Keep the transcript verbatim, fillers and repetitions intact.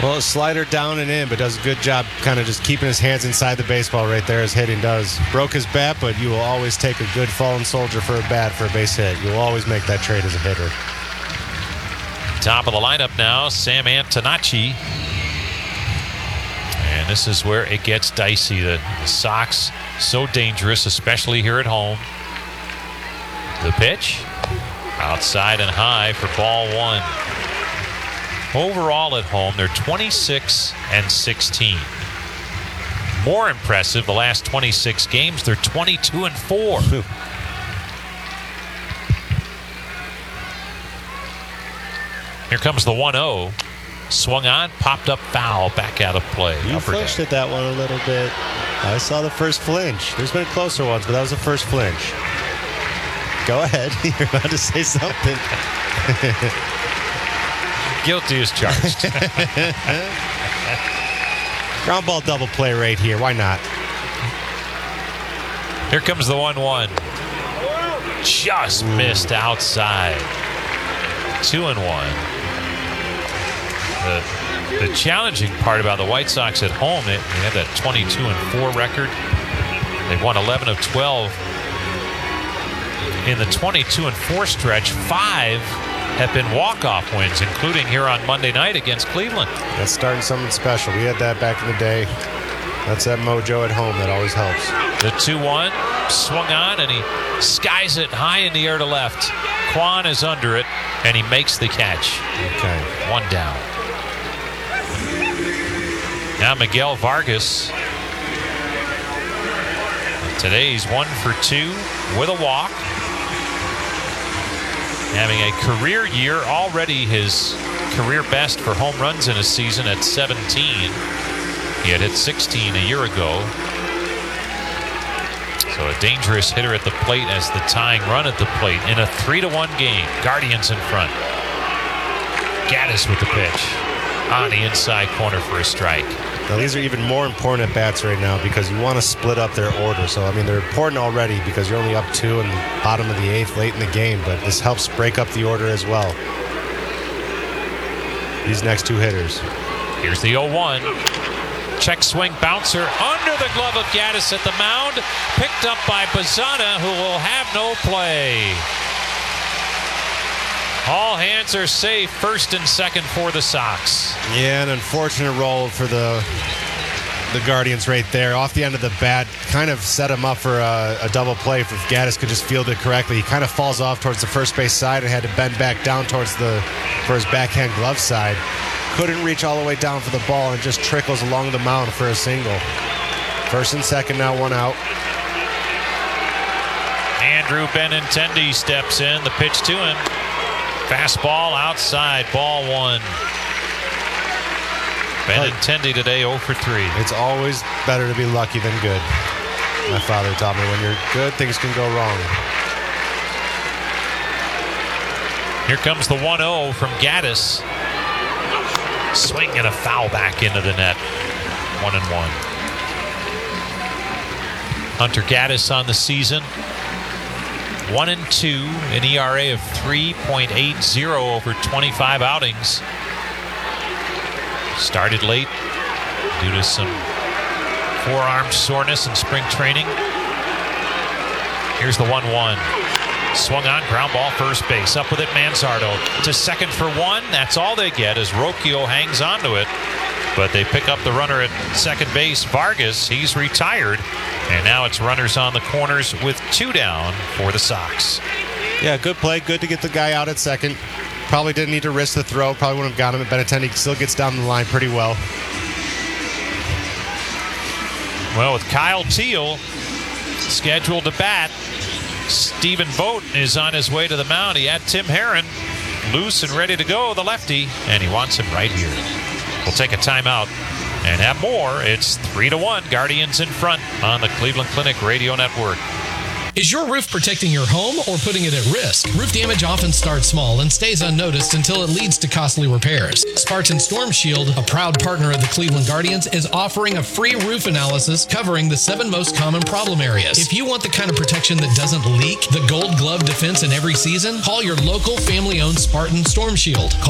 Well, a slider down and in, but does a good job kind of just keeping his hands inside the baseball right there as hitting does. Broke his bat, but you will always take a good fallen soldier for a bat for a base hit. You'll always make that trade as a hitter. Top of the lineup now, Sam Antonacci. And this is where it gets dicey. The, the Sox, so dangerous, especially here at home. The pitch, outside and high for ball one. Overall at home, they're twenty-six and sixteen. More impressive, the last twenty-six games, they're twenty-two and four. Here comes the one oh. Swung on, popped up foul, back out of play. You flinched at that one a little bit. I saw the first flinch. There's been closer ones, but that was the first flinch. Go ahead. You're about to say something. Guilty as charged. Ground ball double play right here. Why not? Here comes the one one. Just Ooh. Missed outside. Two and one. The, the challenging part about the White Sox at home, they, they have that twenty-two and four record. They've won eleven of twelve. In the twenty-two and four stretch, five have been walk-off wins, including here on Monday night against Cleveland. That's starting something special. We had that back in the day. That's that mojo at home that always helps. The two one swung on, and he skies it high in the air to left. Kwan is under it, and he makes the catch. Okay. One down. Now Miguel Vargas. Today he's one for two with a walk. Having a career year, already his career best for home runs in a season at seventeen. He had hit sixteen a year ago. So a dangerous hitter at the plate as the tying run at the plate in a three to one game. Guardians in front. Gaddis with the pitch on the inside corner for a strike. Now these are even more important at bats right now because you want to split up their order. So I mean they're important already because you're only up two in the bottom of the eighth late in the game, but this helps break up the order as well. These next two hitters. Here's the oh one. Check swing bouncer under the glove of Gaddis at the mound. Picked up by Bazana, who will have no play. All hands are safe, first and second for the Sox. Yeah, an unfortunate roll for the the Guardians right there. Off the end of the bat, kind of set him up for a, a double play if Gaddis could just field it correctly. He kind of falls off towards the first base side and had to bend back down towards the for his backhand glove side. Couldn't reach all the way down for the ball and just trickles along the mound for a single. First and second now, one out. Andrew Benintendi steps in, the pitch to him. Fastball outside, ball one. Benintendi today oh for three. It's always better to be lucky than good. My father taught me when you're good, things can go wrong. Here comes the one oh from Gaddis. Swing and a foul back into the net. One and one. Hunter Gaddis on the season. One and two, an E R A of three point eight oh over twenty-five outings. Started late due to some forearm soreness in spring training. Here's the one one. Swung on, ground ball, first base. Up with it, Manzardo. To second for one. That's all they get as Rocchio hangs onto it. But they pick up the runner at second base, Vargas. He's retired. And now it's runners on the corners with two down for the Sox. Yeah, good play. Good to get the guy out at second. Probably didn't need to risk the throw. Probably wouldn't have got him. Benintendi still gets down the line pretty well. Well, with Kyle Teel scheduled to bat, Stephen Vogt is on his way to the mound. He had Tim Herron loose and ready to go, the lefty, and he wants him right here. We'll take a timeout and have more. It's three to one. Guardians in front on the Cleveland Clinic Radio Network. Is your roof protecting your home or putting it at risk? Roof damage often starts small and stays unnoticed until it leads to costly repairs. Spartan Storm Shield, a proud partner of the Cleveland Guardians, is offering a free roof analysis covering the seven most common problem areas. If you want the kind of protection that doesn't leak, the gold glove defense in every season, call your local family-owned Spartan Storm Shield.